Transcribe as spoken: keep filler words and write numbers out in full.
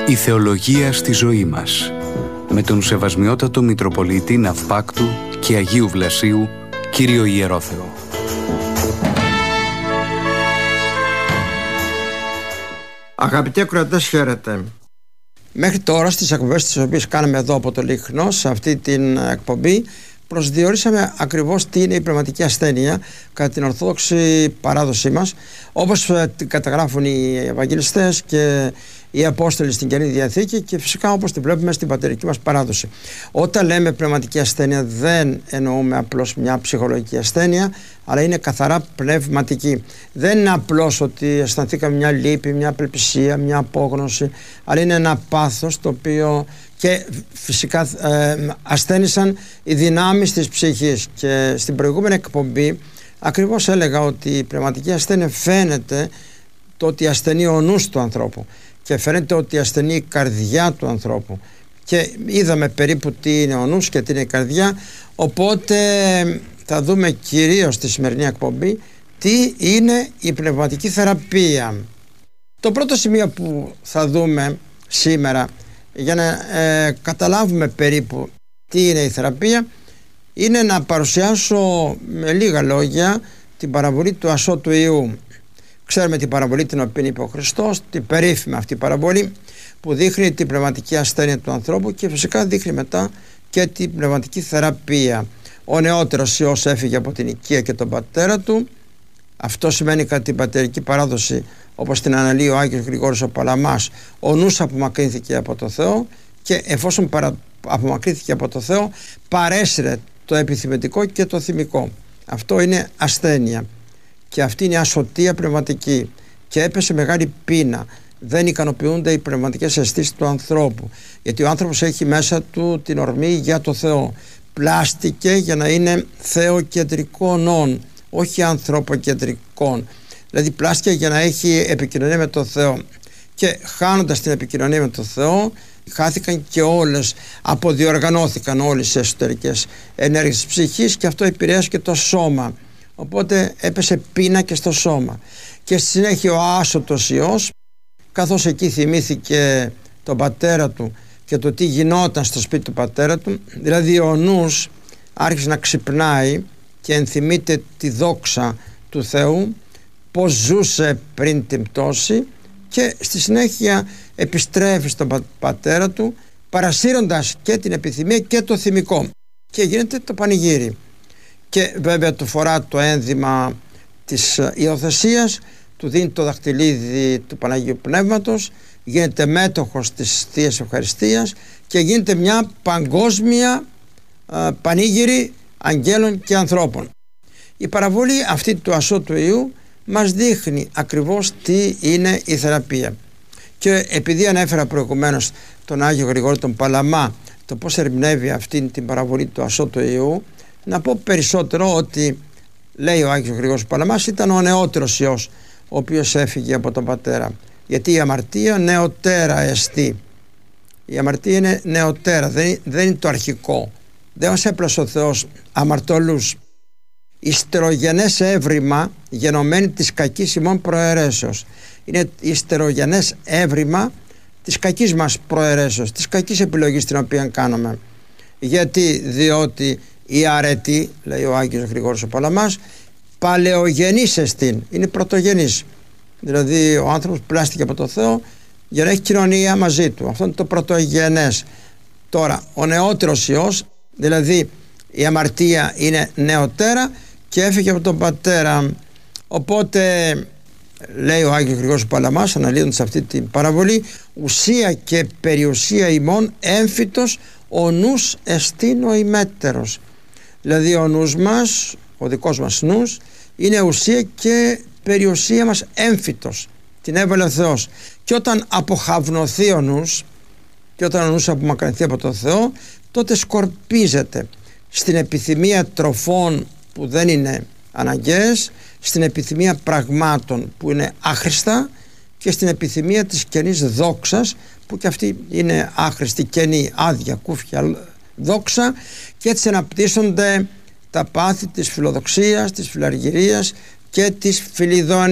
Η θεολογία στη ζωή μας, με τον Σεβασμιότατο Μητροπολίτη Ναυπάκτου και Αγίου Βλασίου, κύριο Ιερόθεο. Αγαπητοί ακροατές, χαίρετε. Μέχρι τώρα στις εκπομπές τις οποίες κάναμε εδώ από το Λίχνο, σε αυτή την εκπομπή, προσδιορίσαμε ακριβώς τι είναι η πνευματική ασθένεια κατά την Ορθόδοξη παράδοσή μας, όπως την καταγράφουν οι Ευαγγελιστές και οι Απόστολοι στην Καινή Διαθήκη και φυσικά όπως την βλέπουμε στην πατερική μας παράδοση. Όταν λέμε πνευματική ασθένεια δεν εννοούμε απλώς μια ψυχολογική ασθένεια, αλλά είναι καθαρά πνευματική. Δεν είναι απλώς ότι αισθανθήκαμε μια λύπη, μια απελπισία, μια απόγνωση, αλλά είναι ένα πάθος το οποίο και φυσικά ε, ασθένησαν οι δυνάμεις της ψυχής. Και στην προηγούμενη εκπομπή ακριβώς έλεγα ότι η πνευματική ασθένεια φαίνεται το ότι ασθενεί ο νους του ανθρώπου και φαίνεται ότι ασθενεί η καρδιά του ανθρώπου και είδαμε περίπου τι είναι ο νους και τι είναι η καρδιά, οπότε θα δούμε κυρίως στη σημερινή εκπομπή τι είναι η πνευματική θεραπεία. Το πρώτο σημείο που θα δούμε σήμερα για να ε, καταλάβουμε περίπου τι είναι η θεραπεία είναι να παρουσιάσω με λίγα λόγια την παραβολή του ασώτου Ιού. Ξέρουμε την παραβολή την οποία είπε ο Χριστός, την περίφημη αυτή παραβολή που δείχνει την πνευματική ασθένεια του ανθρώπου και φυσικά δείχνει μετά και την πνευματική θεραπεία. Ο νεότερος Υιός έφυγε από την οικία και τον πατέρα του. Αυτό σημαίνει κατά την πατερική παράδοση, όπως την αναλύει ο Άγιος Γρηγόρης ο Παλαμάς, ο νους απομακρύνθηκε από το Θεό και εφόσον παρα... απομακρύνθηκε από το Θεό παρέσυρε το επιθυμητικό και το θυμικό. Αυτό είναι ασθένεια και αυτή είναι ασωτεία πνευματική και έπεσε μεγάλη πείνα. Δεν ικανοποιούνται οι πνευματικές αισθήσεις του ανθρώπου, γιατί ο άνθρωπος έχει μέσα του την ορμή για το Θεό. Πλάστηκε για να είναι θεοκεντρικών, όχι ανθρωποκεντρικών. Δηλαδή πλάστηκε για να έχει επικοινωνία με το Θεό και χάνοντας την επικοινωνία με το Θεό χάθηκαν και όλες, αποδιοργανώθηκαν όλες οι εσωτερικές ενέργειες της ψυχής και αυτό επηρέασε και το σώμα. Οπότε έπεσε πείνα και στο σώμα. Και στη συνέχεια ο άσωτος Υιός, καθώς εκεί θυμήθηκε τον πατέρα του και το τι γινόταν στο σπίτι του πατέρα του, δηλαδή ο νους άρχισε να ξυπνάει και ενθυμείται τη δόξα του Θεού, πως ζούσε πριν την πτώση και στη συνέχεια επιστρέφει στον πατέρα του παρασύροντας και την επιθυμία και το θυμικό και γίνεται το πανηγύρι. Και βέβαια του φορά το ένδυμα της υιοθεσίας, του δίνει το δαχτυλίδι του Παναγίου Πνεύματος, γίνεται μέτοχος της Θείας Ευχαριστίας και γίνεται μια παγκόσμια α, πανήγυρη αγγέλων και ανθρώπων. Η παραβολή αυτή του ασώτου Ιού μας δείχνει ακριβώς τι είναι η θεραπεία. Και επειδή ανέφερα προηγουμένως τον Άγιο Γρηγόρη τον Παλαμά, το πώς ερμηνεύει αυτή την παραβολή του ασώτου Ιού, να πω περισσότερο ότι λέει ο Άγιος Γρηγόρης Παλαμάς ήταν ο νεότερος Υιός ο οποίος έφυγε από τον πατέρα, γιατί η αμαρτία νεωτέρα εστί. Η αμαρτία είναι νεωτέρα, δεν, δεν είναι το αρχικό. Δεν μας έπλασε ο Θεός αμαρτωλούς. Ιστερογενές έβριμα γενομένη της κακής ημών προαιρέσεως. Είναι ιστερογενές έβριμα της κακής μας προαιρέσεως, της κακής επιλογής την οποία κάνουμε. Γιατί, διότι η αρετή, λέει ο Άγιος Γρηγόρης ο Παλαμάς, παλαιογενής εστίν, είναι πρωτογενής. Δηλαδή ο άνθρωπος πλάστηκε από το Θεό για να έχει κοινωνία μαζί του. Αυτό είναι το πρωτογενές. Τώρα ο νεότερος Υιός, δηλαδή η αμαρτία είναι νεωτέρα και έφυγε από τον πατέρα. Οπότε λέει ο Άγιος Γρηγόρης Παλαμάς, αναλύοντας αυτή την παραβολή, ουσία και περιουσία ημών έμφυτος ο νους εστίν ο ημέτερος. Δηλαδή ο νους μας, ο δικός μας νους, είναι ουσία και περιουσία μας έμφυτος. Την έβαλε ο Θεός. Και όταν αποχαυνωθεί ο νους και όταν ο νους απομακρυνθεί από τον Θεό, τότε σκορπίζεται στην επιθυμία τροφών που δεν είναι αναγκαίες, στην επιθυμία πραγμάτων που είναι άχρηστα και στην επιθυμία της κενής δόξας που και αυτή είναι άχρηστη, κενή, άδεια, κούφια δόξα, και έτσι αναπτύσσονται τα πάθη της φιλοδοξίας, της φιλαργυρίας και της φιλιδονίας.